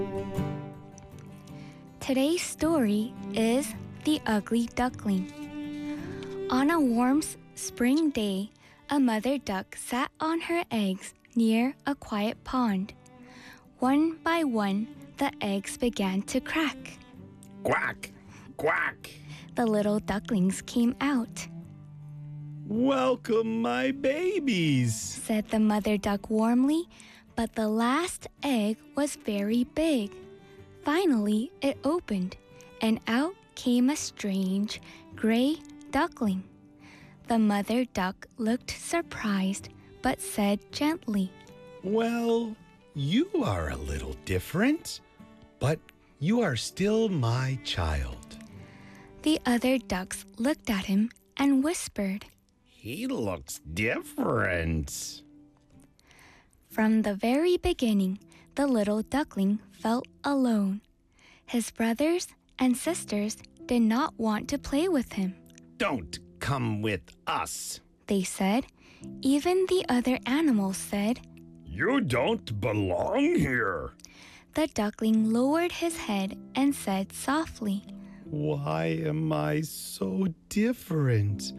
Today's story is The Ugly Duckling. On a warm spring day, a mother duck sat on her eggs near a quiet pond. One by one, the eggs began to crack. Quack! Quack! The little ducklings came out, Welcome, my babies! said the mother duck warmly, but the last egg was very big. Finally, it opened, and out came a strange gray duckling. The mother duck looked surprised, but said gently, Well, you are a little different, but you are still my child. The other ducks looked at him and whispered. He looks different. From the very beginning, the little duckling felt alone. His brothers and sisters did not want to play with him. Don't come with us. They said. Even the other animals said. You don't belong here. The duckling lowered his head and said softly, Why am I so different?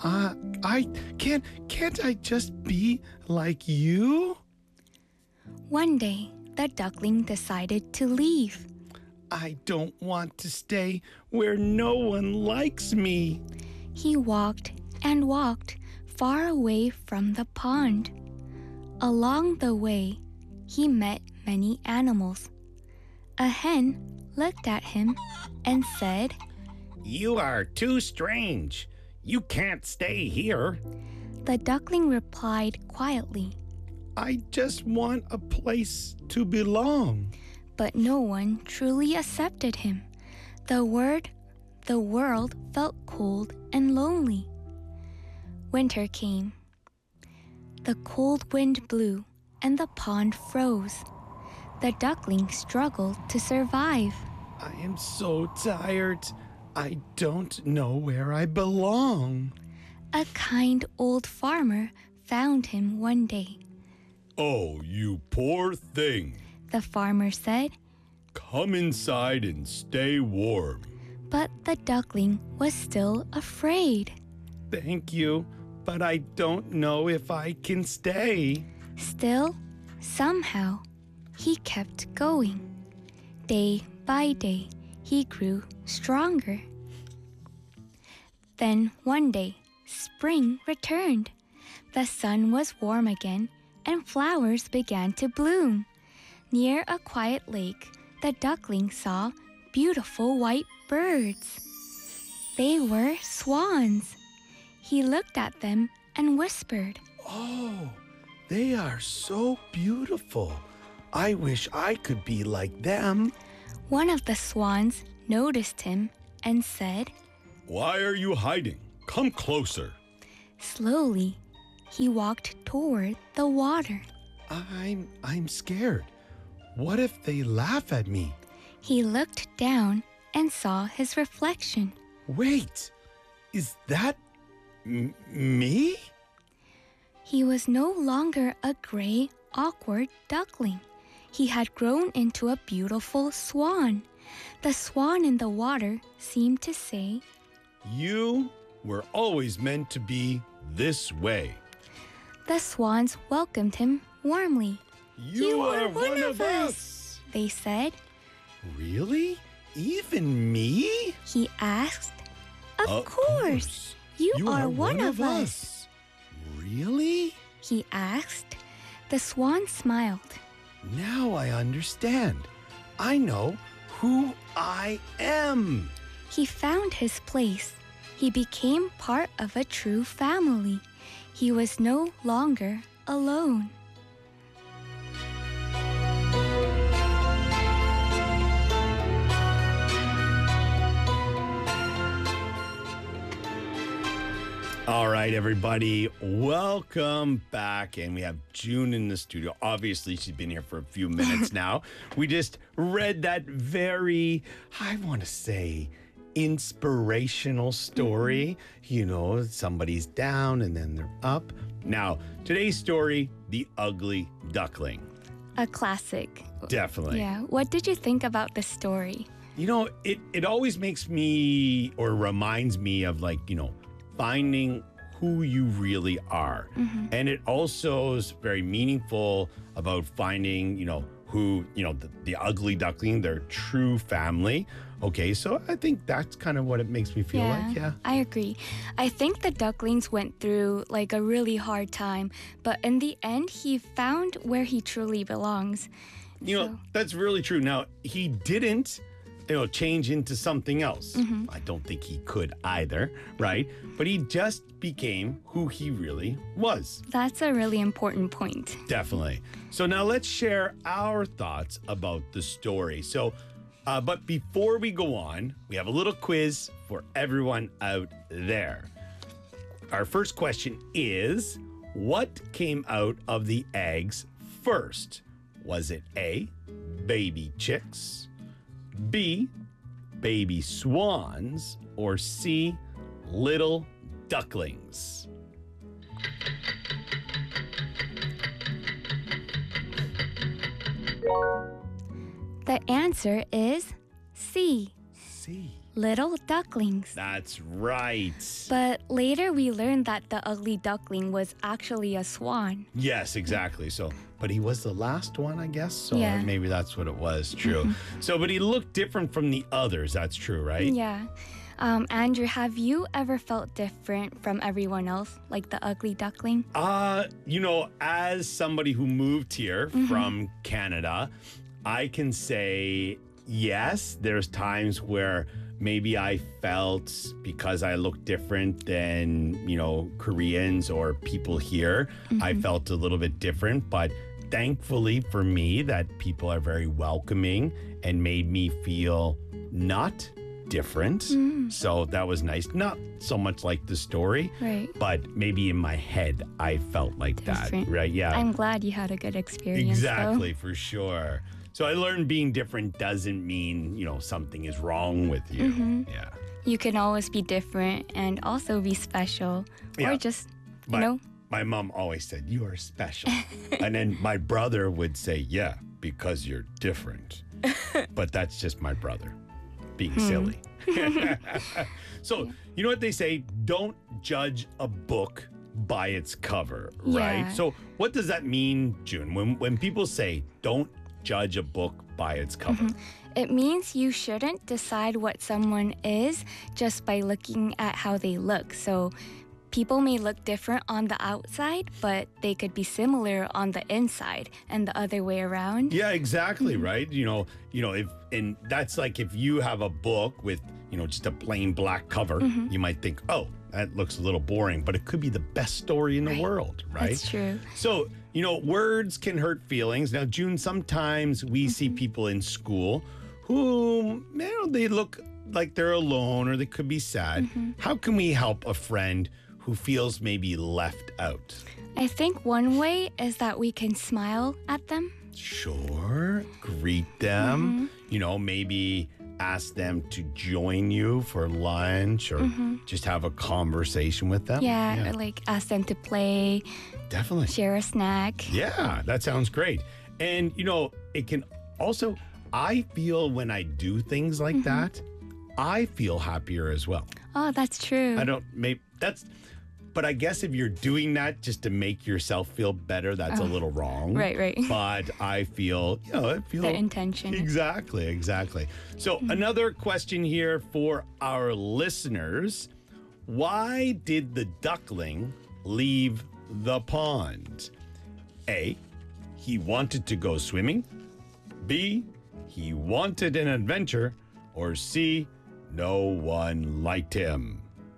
Can't I just be like you? One day, the duckling decided to leave. I don't want to stay where no one likes me. He walked and walked far away from the pond. Along the way, he met many animals. A hen looked at him and said, You are too strange. You can't stay here. The duckling replied quietly, I just want a place to belong. but no one truly accepted him. The world felt cold and lonely. Winter came. The cold wind blew and the pond froze. The duckling struggled to survive. I am so tired. I don't know where I belong. A kind old farmer found him one day. Oh, you poor thing. The farmer said, Come inside and stay warm. but the duckling was still afraid. Thank you, but I don't know if I can stay. Still, somehow, he kept going. Day by day, he grew stronger. Then one day, spring returned. The sun was warm again, and flowers began to bloom. Near a quiet lake, the duckling saw beautiful white birds. They were swans. He looked at them and whispered, Oh, they are so beautiful. I wish I could be like them. One of the swans noticed him and said, Why are you hiding? Come closer. Slowly, he walked toward the water. I'm scared. What if they laugh at me? He looked down and saw his reflection. Wait, is that me? He was no longer a gray, awkward duckling. He had grown into a beautiful swan. The swan in the water seemed to say, You were always meant to be this way. The swans welcomed him warmly. You are one of us. They said. Really? Even me? He asked. Of course. You are one of us. Really? He asked. The swan smiled. Now I understand. I know who I am. He found his place. He became part of a true family. He was no longer alone. All right, everybody, welcome back. And we have June in the studio. Obviously, she's been here for a few minutes now. We just read that very, I want to say, inspirational story. You know, somebody's down and then they're up. Now, today's story, The Ugly Duckling. a classic. Definitely. Yeah. What did you think about the story? You know, it always makes me or reminds me of like, finding who you really are. And it also is very meaningful about finding, who, the ugly duckling, their true family. Okay, so I think that's kind of what it makes me feel like. Yeah. I agree. I think the ducklings went through like a really hard time, but in the end, he found where he truly belongs. That's really true. Now, he didn't, change into something else. I don't think he could either, right? But he just became who he really was. That's a really important point. Definitely. So now let's share our thoughts about the story. So, but before we go on, we have a little quiz for everyone out there. Our first question is, what came out of the eggs first? Was it A, baby chicks, B, baby swans, or C, little ducklings? The answer is C, C. little ducklings. That's right. But later we learned that the ugly duckling was actually a swan. Yes, exactly. So, but he was the last one, I guess. So Yeah. maybe that's what it was. True. So, but he looked different from the others. That's true, right? Yeah. Andrew, have you ever felt different from everyone else, like the ugly duckling? As somebody who moved here from Canada, I can say yes, there's times where maybe I felt because I look different than, Koreans or people here, I felt a little bit different. But thankfully for me, that people are very welcoming and made me feel not different. So that was nice. Not so much like the story, Right. but maybe in my head, I felt like Different. that. Right. Yeah. I'm glad you had a good experience. Exactly, for sure. So I learned being different doesn't mean, something is wrong with you. Yeah. Though. You can always be different and also be special. Yeah. Or just, My mom always said, you are special. And then my brother would say, yeah, because you're different. But that's just my brother being silly. So, you know what they say? Don't judge a book by its cover, right? Yeah. So what does that mean, June? When people say don't judge a book by its cover. It means you shouldn't decide what someone is just by looking at how they look. So people may look different on the outside, but they could be similar on the inside and the other way around. Yeah, exactly, right? And that's like if you have a book with, just a plain black cover, you might think, oh, that looks a little boring, but it could be the best story in the world, right? That's true. So, words can hurt feelings. Now, June, sometimes we see people in school who, they look like they're alone or they could be sad. How can we help a friend who feels maybe left out? I think one way is that we can smile at them. Sure. Greet them. Maybe ask them to join you for lunch or just have a conversation with them. Yeah, or like ask them to play, Definitely. share a snack. Yeah, that sounds great. And, it can also, I feel when I do things like that, I feel happier as well. Oh, that's true. But I guess if you're doing that just to make yourself feel better, that's a little wrong. Right. But I feel, The intention. Exactly. So another question here for our listeners. Why did the duckling leave the pond? A, he wanted to go swimming. B, he wanted an adventure. Or C, no one liked him.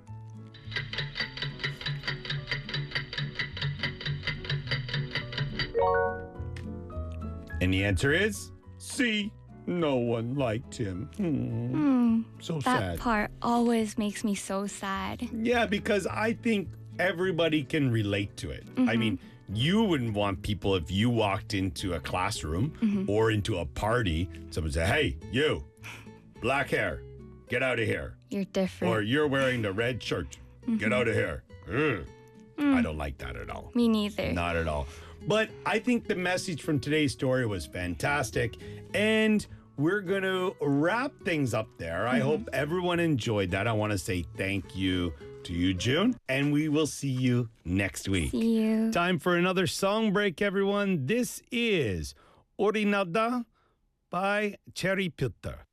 And the answer is C. No one liked him. So That sad. part always makes me so sad. Yeah, because I think everybody can relate to it. I mean, you wouldn't want people if you walked into a classroom or into a party, someone say, hey, you, black hair, get out of here. You're different. Or you're wearing the red shirt, get out of here. Ugh. I don't like that at all. Me neither. Not at all. But I think the message from today's story was fantastic. And we're going to wrap things up there. I hope everyone enjoyed that. I want to say thank you to you, June. And we will see you next week. See you. Time for another song break, everyone. This is Orinada by Cherry Pilter.